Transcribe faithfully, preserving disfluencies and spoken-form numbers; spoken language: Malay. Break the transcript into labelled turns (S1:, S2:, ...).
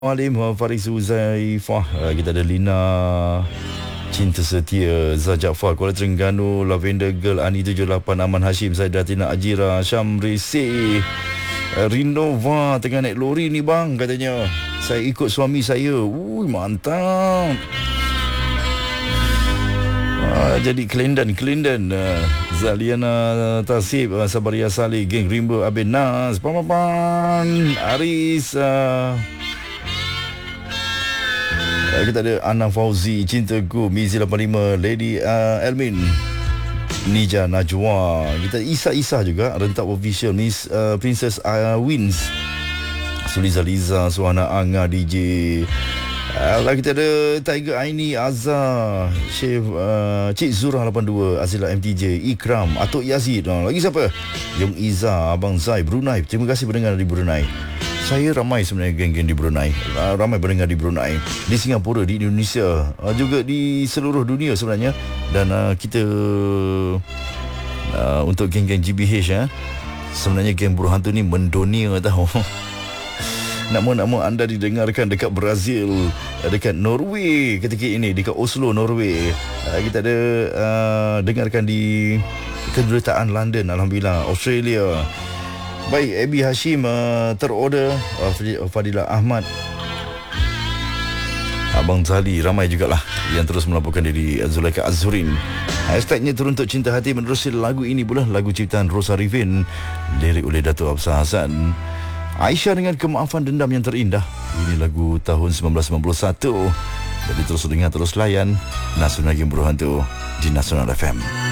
S1: Alim Faris Uzaifah, uh, kita ada Lina Cinta Setia, Zah Jaafar, Kuala Terengganu, Lavender Girl, Ani tujuh lapan, Aman Hashim, Zaidah Tina Ajira, Syamri C, uh, Rinova tengah naik lori ni bang, katanya saya ikut suami saya. Ui, mantap. Uh, jadi Kelendan Kelendan uh, Zaliana Tasib, uh, Sabaria Saleh, Geng Rimba, Abin Nas, Pampapan Aris, uh, uh, kita ada Ana Fauzi, Cintaku, Mizi lapan lima, Lady uh, Elmin, Nija Najwa, kita Isa Isa juga, Rentak Official, Miss uh, Princess uh, Wins, Suliza Liza, Suhana Anga, D J Alah, kita ada Tiger Aini, Azhar, Chef uh, Cik Zura lapan dua, Azila M T J, Ikram, Atuk Yazid. Oh, lagi siapa? Yung Iza, Abang Zai, Brunei. Terima kasih pendengar di Brunei. Saya ramai sebenarnya geng-geng di Brunei. uh, Ramai pendengar di Brunei, di Singapura, di Indonesia, uh, juga di seluruh dunia sebenarnya. Dan uh, kita uh, untuk geng-geng G B H, uh, sebenarnya geng Buruh Hantu ni mendunia tahu. Nama-nama anda didengarkan dekat Brazil, dekat Norway ketika ini, dekat Oslo, Norway. Uh, kita ada uh, dengarkan di Kedutaan London, Alhamdulillah, Australia. Baik, Abi Hashim uh, terorder, uh, Fadilah Ahmad, Abang Zali, ramai jugalah yang terus melaporkan diri. Zulaika Azhurin, hashtagnya Teruntuk Cinta Hati. Menerusi lagu ini pula, lagu ciptaan Rosa Rivin, lirik oleh Dato' Absar Hassan. Aisyah dengan Kemaafan Dendam Yang Terindah. Ini lagu tahun sembilan belas sembilan puluh satu. Jadi terus dengar, terus layan Nasional Game Buruh Hantu di Nasional F M.